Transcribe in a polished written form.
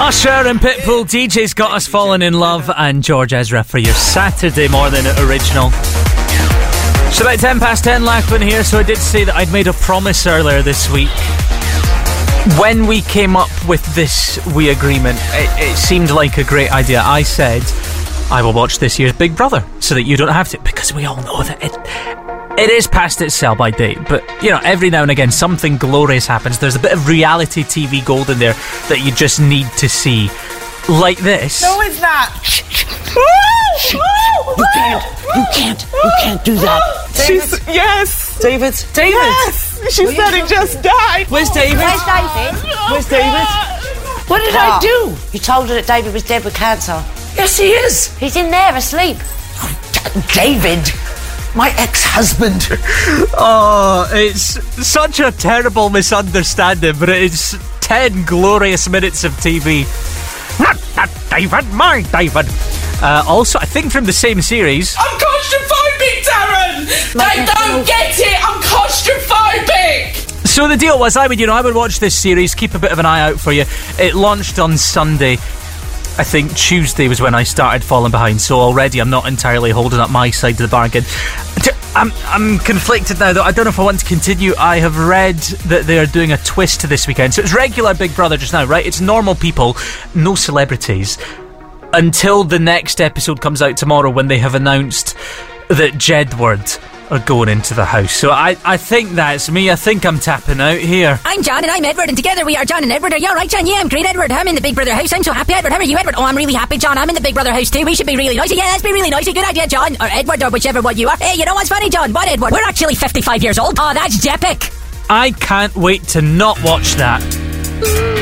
Usher and Pitbull, DJ's Got Us Falling in Love, and George Ezra for your Saturday morning original. It's about 10 past 10, Lachlan here, so I did say that I'd made a promise earlier this week. When we came up with this wee agreement, it seemed like a great idea. I said, I will watch this year's Big Brother, so that you don't have to, because we all know that it is past its sell-by date, but, you know, every now and again something glorious happens. There's a bit of reality TV gold in there that you just need to see. Like this. No, it's not. You can't do that. She's, yes. David? Yes. She said he just died. Where's David? Where's David? Where's David? What did I do? You told her that David was dead with cancer. Yes, he is. He's in there asleep. David, my ex-husband. Oh, it's such a terrible misunderstanding, but it is 10 glorious minutes of TV. Not that David, my David. Also, I think from the same series. I'm claustrophobic, Darren. They don't get it. I'm claustrophobic. So the deal was, I would watch this series, keep a bit of an eye out for you. It launched on Sunday. I think Tuesday was when I started falling behind, so already I'm not entirely holding up my side of the bargain. I'm conflicted now, though. I don't know if I want to continue. I have read that they are doing a twist this weekend. So it's regular Big Brother just now, right? It's normal people, no celebrities, until the next episode comes out tomorrow, when they have announced that Jedward are going into the house. So I think that's me. I think I'm tapping out here. I'm John and I'm Edward, and together we are John and Edward. Are you alright, John? Yeah, I'm great, Edward. I'm in the Big Brother house. I'm so happy, Edward. How are you, Edward? Oh, I'm really happy, John. I'm in the Big Brother house too. We should be really noisy. Yeah, let's be really noisy. Good idea, John. Or Edward, or whichever one you are. Hey, you know what's funny, John? What, Edward? We're actually 55 years old. Oh, that's epic. I can't wait to not watch that.